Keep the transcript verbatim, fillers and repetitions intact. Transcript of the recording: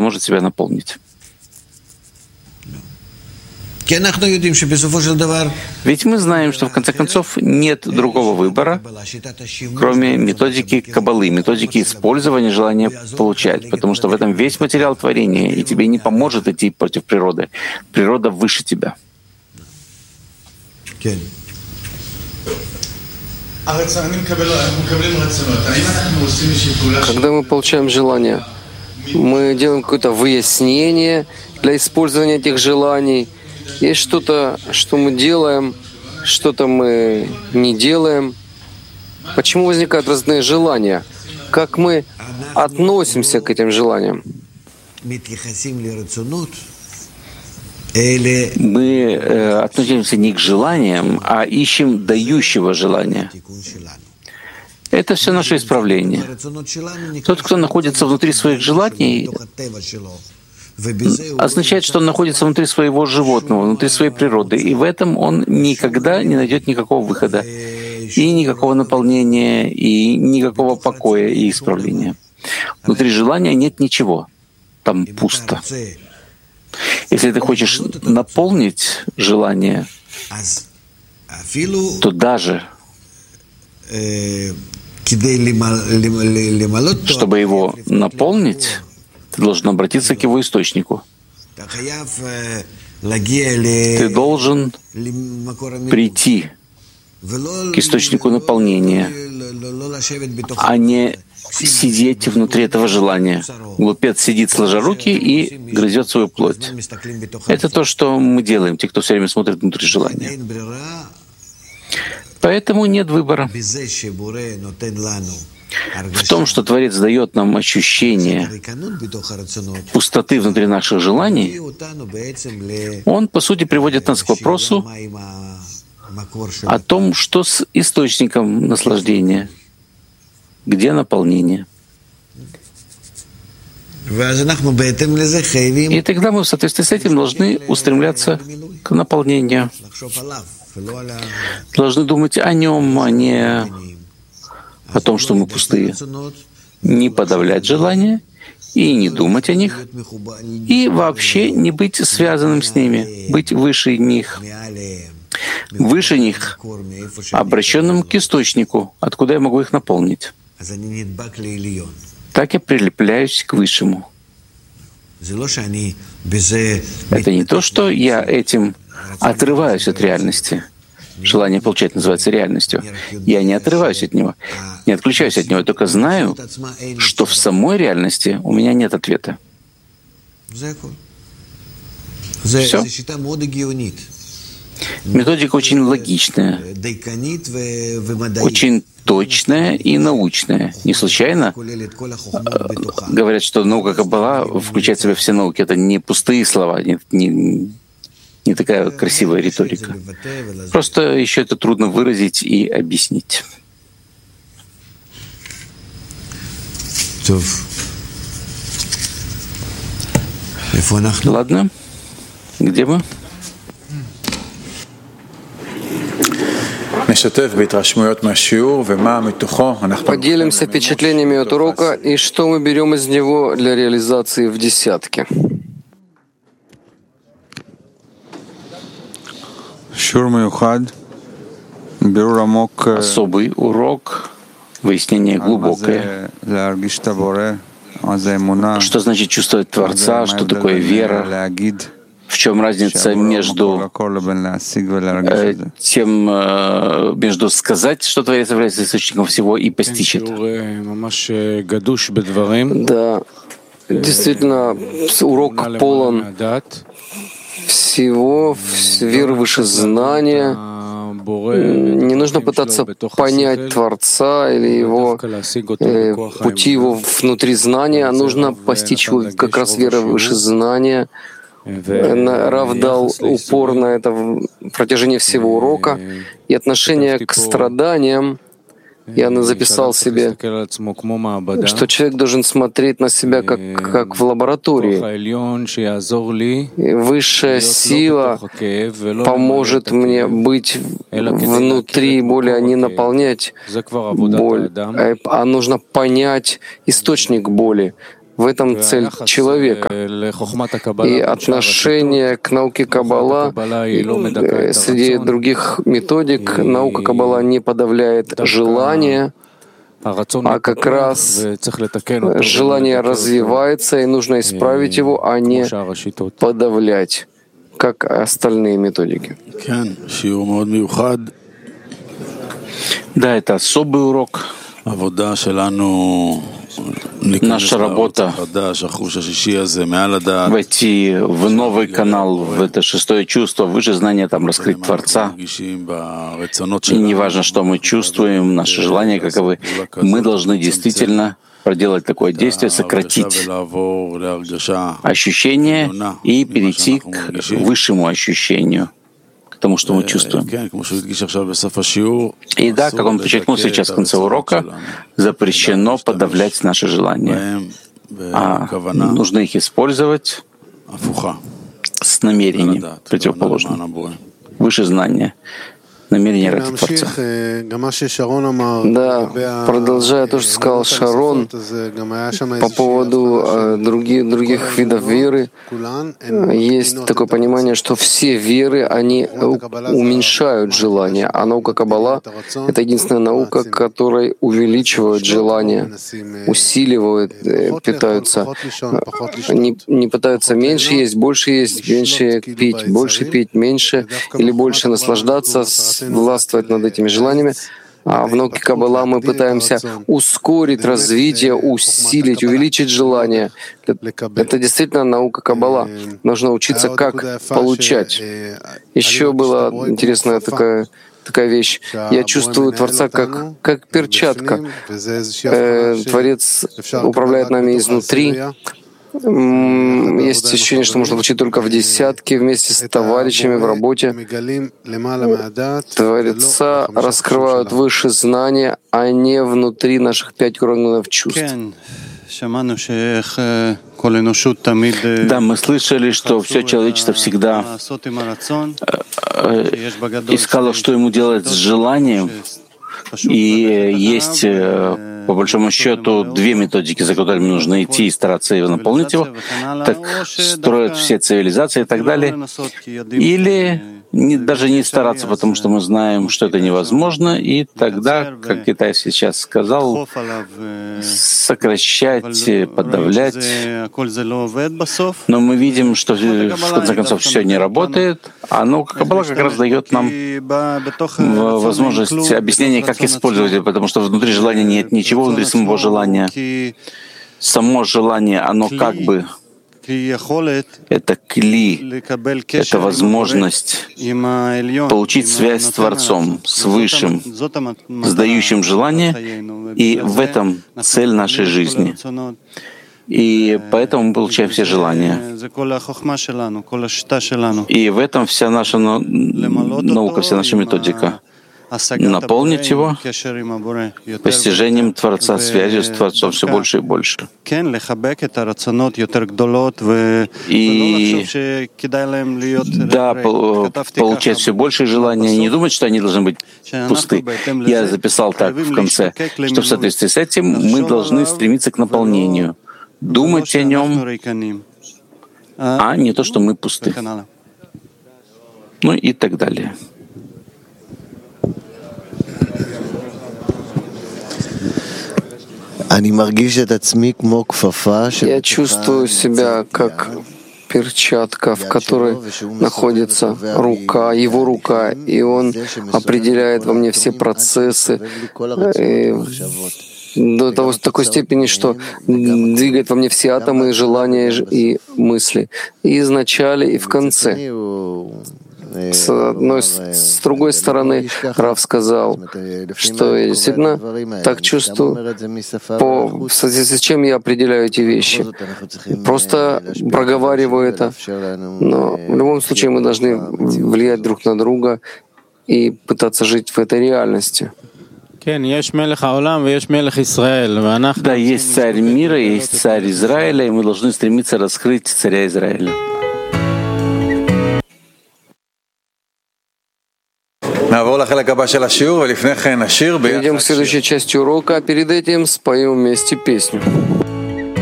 сможет себя наполнить. Ведь мы знаем, что в конце концов нет другого выбора, кроме методики Каббалы, методики использования желания получать, потому что в этом весь материал творения, и тебе не поможет идти против природы. Природа выше тебя. Когда мы получаем желание, мы делаем какое-то выяснение для использования этих желаний. Есть что-то, что мы делаем, что-то мы не делаем. Почему возникают разные желания? Как мы относимся к этим желаниям? Мы э, относимся не к желаниям, а ищем дающего желания. Это все наше исправление. Тот, кто находится внутри своих желаний, означает, что он находится внутри своего животного, внутри своей природы, и в этом он никогда не найдет никакого выхода, и никакого наполнения, и никакого покоя и исправления. Внутри желания нет ничего, там пусто. Если ты хочешь наполнить желание, то даже чтобы его наполнить, ты должен обратиться к его источнику. Ты должен прийти к источнику наполнения, а не сидеть внутри этого желания. Глупец сидит, сложа руки, и грызет свою плоть. Это то, что мы делаем, те, кто все время смотрит внутри желания. Поэтому нет выбора. В том, что Творец дает нам ощущение пустоты внутри наших желаний, Он, по сути, приводит нас к вопросу о том, что с источником наслаждения, где наполнение. И тогда мы в соответствии с этим должны устремляться к наполнению. Должны думать о нем, а не о том, что мы пустые. Не подавлять желания и не думать о них, и вообще не быть связанным с ними, быть выше них, выше них, обращенным к источнику, откуда я могу их наполнить. Так я прилепляюсь к Высшему. Это не то, что я этим отрываюсь от реальности. Желание получать называется реальностью. Я не отрываюсь от него, не отключаюсь от него, я только знаю, что в самой реальности у меня нет ответа. Все. Методика очень логичная, очень точная и научная. Не случайно говорят, что наука Каббала включает в себя все науки. Это не пустые слова, не, не, не такая красивая риторика. Просто еще это трудно выразить и объяснить. Ладно, где мы? Поделимся впечатлениями от урока и что мы берем из него для реализации в десятке. Особый урок, выяснение глубокое. Что значит чувствовать Творца, что такое вера, в чем разница между э, тем, э, между сказать, что Творец является источником всего, и постичь это. Да, действительно, урок полон всего, веры выше знания. Не нужно пытаться понять Творца или его э, пути его внутри знания, а нужно постичь его как раз верой выше знания. Рав дал упор на это в протяжении всего урока. И отношение к страданиям, я записал себе, что человек должен смотреть на себя как, как в лаборатории. И высшая сила поможет мне быть внутри боли, а не наполнять боль. А нужно понять источник боли. В этом цель человека. И отношение к науке Каббала среди других методик, наука Каббала не подавляет желание, а как раз желание развивается, и нужно исправить его, а не подавлять, как остальные методики. Да, это особый урок. Наша работа — войти в новый канал, в это шестое чувство, выше знания, там раскрыть Творца. И не важно, что мы чувствуем, наши желания каковы, мы должны действительно проделать такое действие, сократить ощущение и перейти к высшему ощущению, к тому, что мы чувствуем. И да, как он подчеркнул сейчас в конце урока, запрещено подавлять наши желания, а нужно их использовать с намерением противоположным, выше знания. Намерение ради Творца. Да, продолжая то, что сказал Шарон по поводу э, других, других видов веры, есть такое понимание, что все веры, они уменьшают желание, а наука Каббала — это единственная наука, которая увеличивает желание, усиливает, э, питаются, не, не пытаются меньше есть, больше есть, меньше пить, больше пить, меньше или больше наслаждаться, властвовать над этими желаниями, а в науке Каббала мы пытаемся ускорить развитие, усилить, увеличить желание. Это действительно наука Каббала. Нужно учиться, как получать. Еще была интересная такая такая вещь. Я чувствую Творца как, как перчатка. Э, Творец управляет нами изнутри. Есть ощущение, что можно получить только в десятке вместе с товарищами в работе. Творца раскрывают выше знания, а не внутри наших пять органов чувств. Да, мы слышали, что все человечество всегда искало, что ему делать с желанием. И есть, по большому счету, две методики, за которыми нужно идти и стараться его наполнить его. Так строят все цивилизации и так далее. Или не, даже не стараться, потому что мы знаем, что это невозможно, и тогда, как Китай сейчас сказал, сокращать, подавлять. Но мы видим, что в конце концов все не работает, а наука Каббала как раз дает нам возможность объяснения, как использовать это, потому что внутри желания нет ничего, внутри самого желания. Само желание, оно как бы это кли, это возможность получить связь с Творцом, с Высшим, с дающим желание, и в этом цель нашей жизни. И поэтому мы получаем все желания. И в этом вся наша наука, вся наша методика. Наполнить его постижением Творца, связью с Творцом все больше и больше. И да, получать все больше желания, не думать, что они должны быть пусты. Я записал так в конце, что в соответствии с этим мы должны стремиться к наполнению, думать о нем, а не то, что мы пусты. Ну и так далее. Я чувствую себя как перчатка, в которой находится рука, его рука, и он определяет во мне все процессы до того, такой степени, что двигает во мне все атомы, желания и мысли, и в начале, и в конце. С одной, с другой стороны, Рав сказал, что я действительно так чувствую, по, в связи с чем я определяю эти вещи. Просто проговариваю это, но в любом случае мы должны влиять друг на друга и пытаться жить в этой реальности. Да, есть царь мира, есть царь Израиля, и мы должны стремиться раскрыть царя Израиля. Перейдем к следующей части урока, а перед этим споем вместе песню.